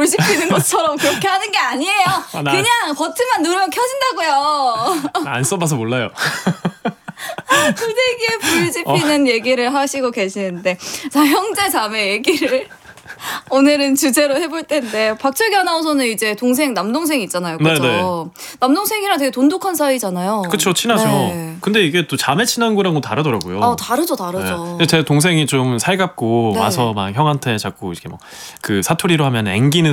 불 지피는 것처럼 그렇게 하는 게 아니에요. 그냥 버튼만 누르면 켜진다고요. 안 써봐서 몰라요. 후대기에 불 지피는 얘기를 하시고 계시는데, 자, 형제 자매 얘기를 오늘은 주제로 해볼 텐데, 박철기 아나운서는 이제 남동생 있잖아요. 그죠? 네네. 남동생이랑 되게 돈독한 사이잖아요. 그쵸, 친하죠. 네. 근데 이게 또 자매 친한 거랑은 다르더라고요. 다르죠. 네. 제 동생이 좀 살갑고 네. 와서 막 형한테 자꾸 이렇게 뭐 그 사투리로 하면 앵기는